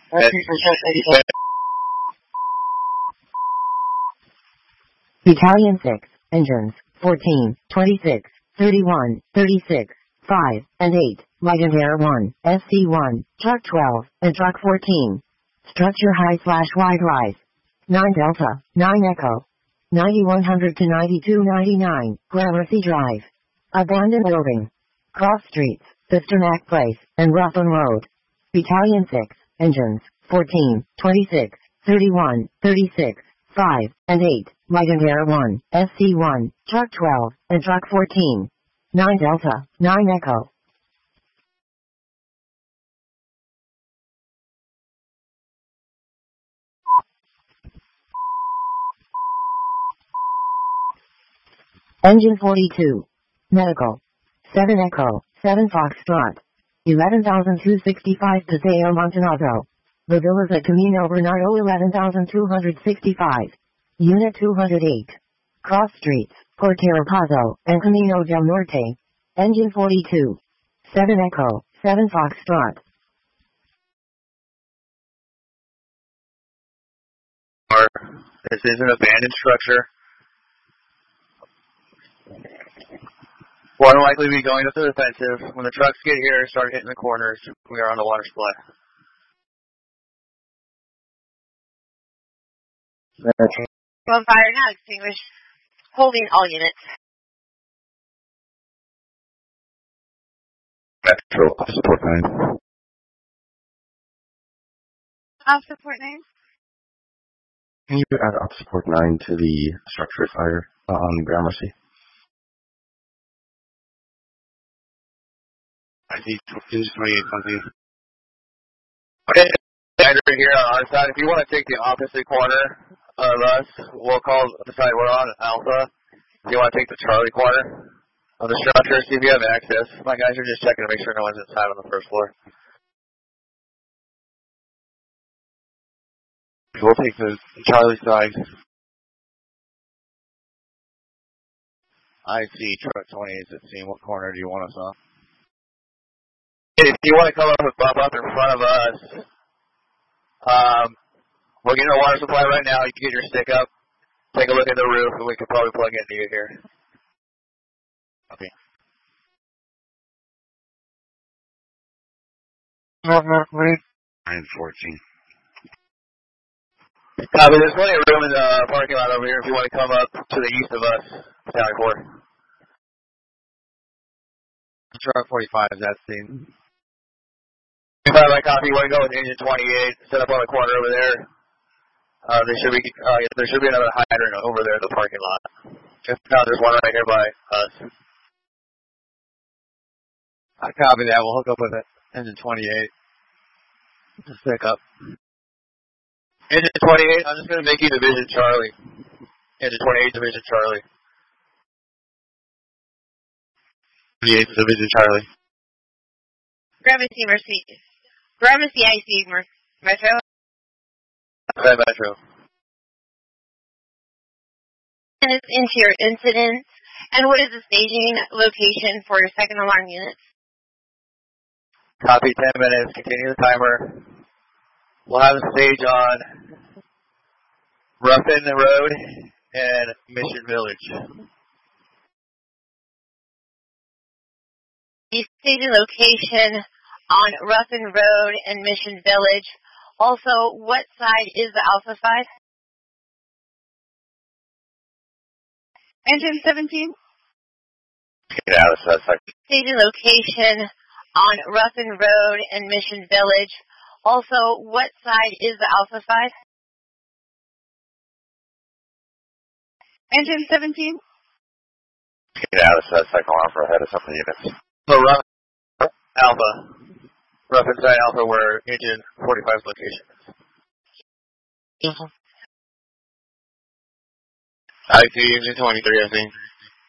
Battalion 6, engines, 14, 26, 31, 36, 5, and 8, Light and Air 1, SC1, Truck 12, and Truck 14. Structure high/wide rise. 9 Delta, 9 Echo. 9100 to 9299, Gramercy Drive. Abandoned building. Cross streets, Pasternak Place, and Ruffin Road. Battalion 6, engines, 14, 26, 31, 36, 5, and 8, Light and Air 1, SC1, Truck 12, and Truck 14. 9 Delta, 9 Echo. Engine 42. Medical. 7 Echo, 7 Foxtrot. 11,265 Paseo Montanado. The villas at Camino Bernardo 11,265. Unit 208. Cross streets, Portero Pazo, and Camino del Norte. Engine 42. 7 Echo, 7 Foxtrot. This is an abandoned structure. We'll likely be going to the defensive. When the trucks get here, start hitting the corners, we are on the water supply. On fire now, extinguish. Holding all units. Metro, support 9. Support 9. Can you add up support 9 to the structure fire on Gramercy? I see 28 something. Okay, Andrew here on our side. If you want to take the opposite corner of us, we'll call the side we're on Alpha. If you want to take the Charlie corner of the structure, see if you have access. My guys are just checking to make sure no one's inside on the first floor. We'll take the Charlie side. I see truck 28 at scene. What corner do you want us on? If you want to come up and bump up in front of us, we're getting a water supply right now. You can get your stick up, take a look at the roof, and we can probably plug into you here. Okay. 914. There's plenty of room in the parking lot over here if you want to come up to the east of us, Battalion 4. Truck 45 is that scene. If I like copy, you want to go with engine 28, set up on the corner over there. There should be another hydrant over there in the parking lot. If not, there's one right here by us. I copy that. We'll hook up with it. Engine 28. Just pick up. Engine 28, I'm just going to make you Division Charlie. Engine 28, Division Charlie. 28, Division Charlie. Gramercy IC, Metro. Okay, Metro. And it's interior incidents. And what is the staging location for your second alarm units? Copy, 10 minutes. Continue the timer. We'll have a stage on Ruffin Road and Mission Village. The staging location on Ruffin Road and Mission Village. Also, what side is the Alpha side? Engine 17. Yeah, that's like Staging location on Ruffin Road and Mission Village. Also, what side is the Alpha side? Engine 17. yeah, that's like alarm for ahead of some of the units. So Alpha. Ruffin side Alpha where engine 45's location is. I see engine 23, I think.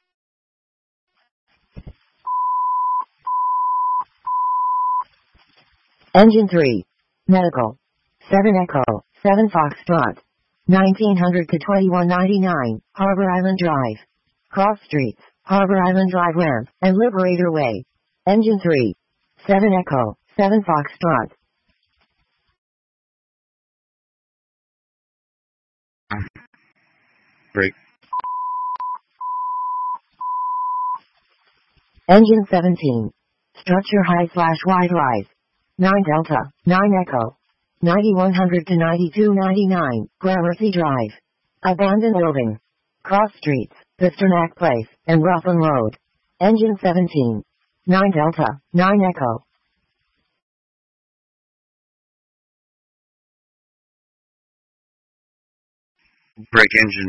Engine 3. Medical. 7 Echo, 7 Foxtrot. 1900 to 2199, Harbor Island Drive. Cross streets, Harbor Island Drive ramp, and Liberator Way. Engine 3. 7 Echo, 7 Foxtrot. Break. Engine 17. Structure high/wide rise. 9 Delta, 9 Echo. 9100 to 9299, Gramercy Drive. Abandoned building. Cross streets, Pasternak Place, and Ruffin Road. Engine 17. 9 Delta, 9 Echo. Break engine.